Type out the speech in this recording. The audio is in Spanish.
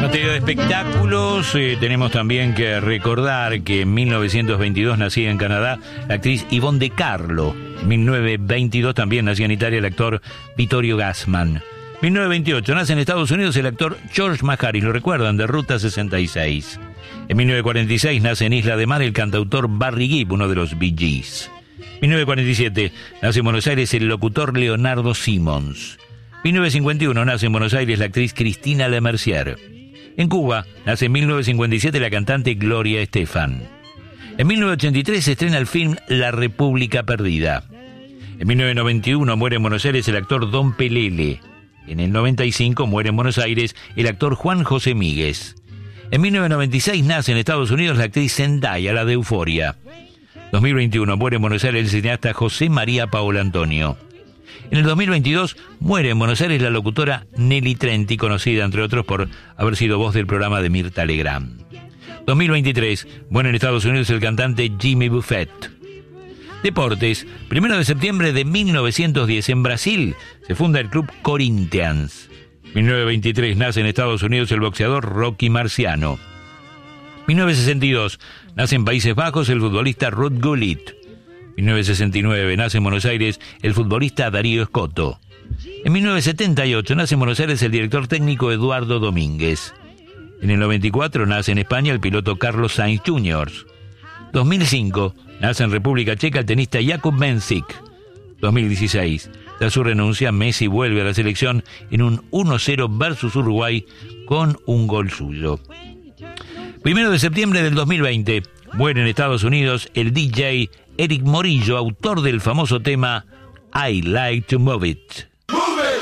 materia de espectáculos, tenemos también que recordar que en 1922 nacía en Canadá la actriz Yvonne De Carlo. En 1922 también nacía en Italia el actor Vittorio Gassman. 1928 nace en Estados Unidos el actor George McHarris, lo recuerdan, de Ruta 66. En 1946 nace en Isla de Mar el cantautor Barry Gibb, uno de los Bee Gees. 1947 nace en Buenos Aires el locutor Leonardo Simmons. 1951 nace en Buenos Aires la actriz Cristina Lemercier. En Cuba nace en 1957 la cantante Gloria Estefan. En 1983 se estrena el film La República Perdida. En 1991 muere en Buenos Aires el actor Don Pelele. En el 95 muere en Buenos Aires el actor Juan José Míguez. En 1996 nace en Estados Unidos la actriz Zendaya, la de Euforia. 2021 muere en Buenos Aires el cineasta José María Paolo Antonio. En el 2022 muere en Buenos Aires la locutora Nelly Trenti, conocida entre otros por haber sido voz del programa de Mirta Legrand. 2023 muere en Estados Unidos el cantante Jimmy Buffett. Deportes. 1 de septiembre de 1910 en Brasil se funda el club Corinthians. 1923 nace en Estados Unidos el boxeador Rocky Marciano. 1962 nace en Países Bajos el futbolista Ruud Gullit. 1969 nace en Buenos Aires el futbolista Darío Escoto. En 1978 nace en Buenos Aires el director técnico Eduardo Domínguez. En el 94 nace en España el piloto Carlos Sainz Jr. 2005 nace en República Checa el tenista Jakub Mensik. 2016, tras su renuncia, Messi vuelve a la selección en un 1-0 versus Uruguay con un gol suyo. 1 de septiembre del 2020 muere en Estados Unidos el DJ Eric Morillo, autor del famoso tema I Like to Move It.